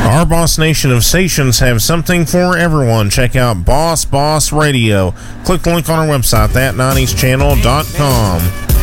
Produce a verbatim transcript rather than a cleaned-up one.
Our Boss Nation of stations have something for everyone. Check out Boss Boss Radio. Click the link on our website, that nineties channel dot com.